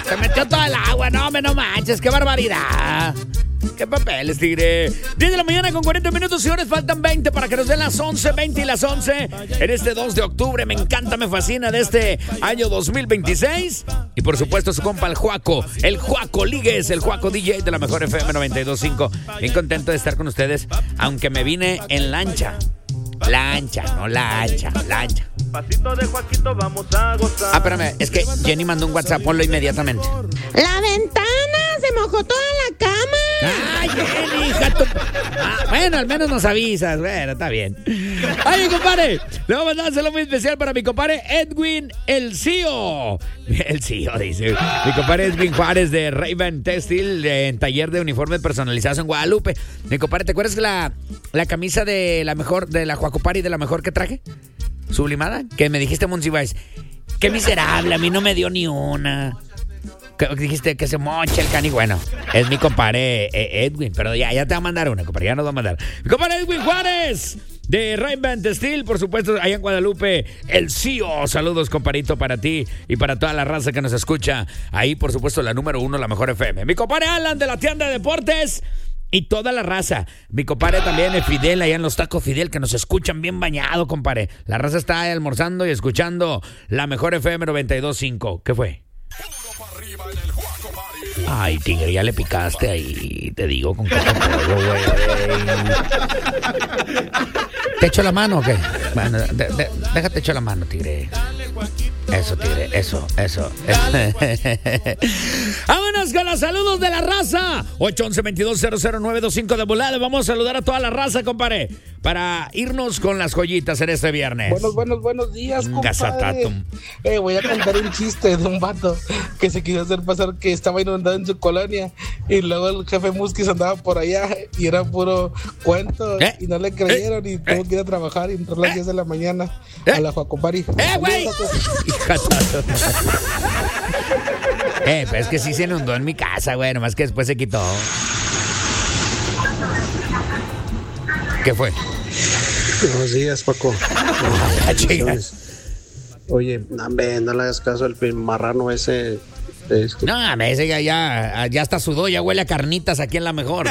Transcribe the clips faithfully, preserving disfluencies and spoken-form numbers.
Se metió toda el agua, no, me no manches, qué barbaridad. ¿Qué papeles, tigre? diez de la mañana con cuarenta minutos, señores, faltan veinte para que nos den las once, veinte y las once en este dos de octubre. Me encanta, me fascina de este año dos mil veintiséis. Y por supuesto su compa el Juaco, el Juaco Líguez, el Juaco D J de la mejor F M noventa y dos punto cinco. Bien contento de estar con ustedes, aunque me vine en lancha. Lancha, no lancha, lancha. Pasito de Joaquito, vamos a gozar. Ah, espérame, es que Jenny mandó un WhatsApp, ponlo inmediatamente. La ventana, se mojó toda la cama. ¡Ay, Jenny, hija tu... ah, bueno, al menos nos avisas. Bueno, está bien. Ay, compadre, le vamos a dar un saludo muy especial para mi compadre Edwin, el C E O. El C E O, dice. Mi compadre Edwin Juárez de Raven Textil, en taller de uniformes personalizados en Guadalupe. Mi compadre, ¿te acuerdas de la, la camisa de la mejor, de la Juacopari, de la mejor que traje? Sublimada, que me dijiste, Monsiváis, qué miserable, a mí no me dio ni una. Que dijiste que se mocha el cani. Bueno, es mi compadre eh, Edwin, pero ya, ya te va a mandar una, compadre, ya nos va a mandar. Mi compadre Edwin Juárez de Rainband Steel, por supuesto, allá en Guadalupe, el C E O. Saludos, compadrito, para ti y para toda la raza que nos escucha. Ahí, por supuesto, la número uno, la mejor F M. Mi compadre Alan de la tienda de deportes. Y toda la raza. Mi compadre también es Fidel, allá en los tacos Fidel, que nos escuchan bien bañado, compadre. La raza está ahí almorzando y escuchando la mejor F M noventa y dos punto cinco. ¿Qué fue? Ay, tigre, ya le picaste ahí. Te digo con qué te puedo, güey. ¿Te echo la mano o qué? Bueno, de, de, déjate echo la mano, tigre. Eso, tigre, eso, eso. Vámonos con los saludos de la raza. ocho once veintidós cero cero nueve dos cinco de volada. Vamos a saludar a toda la raza, compadre, para irnos con las joyitas en este viernes. Buenos, buenos, buenos días, compadre. Eh, voy a contar un chiste de un vato que se quiso hacer pasar que estaba inundado en su colonia y luego el jefe Musquis andaba por allá y era puro cuento ¿Eh? y no le creyeron ¿Eh? y tuvo ¿Eh? que ir a trabajar y entró a las diez de la mañana ¿Eh? a la Juacopari. ¡Eh, güey! Eh, pero es que sí se inundó en mi casa, güey, nomás que después se quitó. ¿Qué fue? Buenos días, Paco. Oye, no, no le hagas caso al marrano ese. Este. No, ese ya, ya, ya hasta sudó, ya huele a carnitas aquí en la mejor.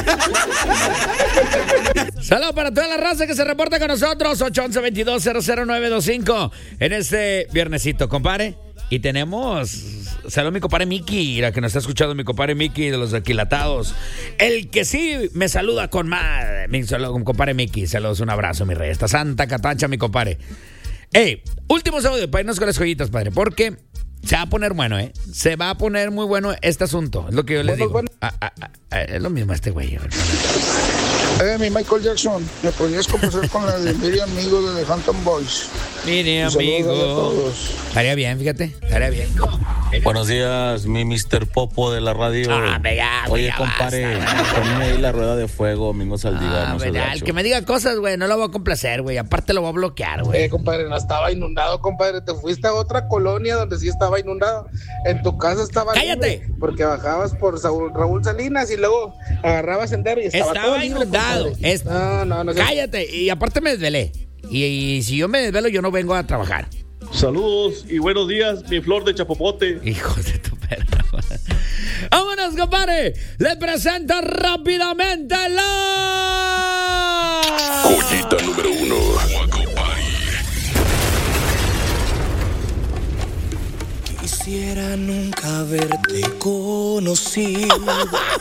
Saludos para toda la raza que se reporta con nosotros. ocho once veintidós cero cero nueve dos cinco en este viernesito, compadre. Y tenemos, saludos a mi compadre Miki, la que nos está escuchando, mi compadre Miki de los Aquilatados. El que sí me saluda con madre. Mi saludo, mi compadre Miki, saludos, un abrazo, mi rey. Esta santa catacha, mi compadre. Ey, último saludo para irnos con las joyitas, padre, porque se va a poner bueno, ¿eh? Se va a poner muy bueno este asunto, es lo que yo les digo. Bueno. Ah, ah, ah, es lo mismo este güey. Eh, mi Michael Jackson, ¿me podrías complacer con la de Miriam Amigo de The Hampton Boys? Miriam Amigo. Estaría bien, fíjate, estaría bien. Buenos días, mi mister Popo de la radio. Ah, venga, Oye, venga, compadre, ponme ahí la rueda de fuego, Mingo Saldívar. Ah, no venga, el que me diga cosas, güey, no lo voy a complacer, güey. Aparte lo voy a bloquear, güey. Eh, compadre, no estaba inundado, compadre. Te fuiste a otra colonia donde sí estaba inundado. En tu casa estaba ¡Cállate! libre porque bajabas por Saúl, Raúl Salinas y luego agarrabas sendero y estaba, estaba todo libre, inundado. Es... No, no, no. Cállate. Y aparte me desvelé. Y, y si yo me desvelo, yo no vengo a trabajar. Saludos y buenos días, mi flor de chapopote. Hijo de tu perro. Vámonos, compadre. Le presento rápidamente la joyita número uno. Quisiera nunca haberte conocido.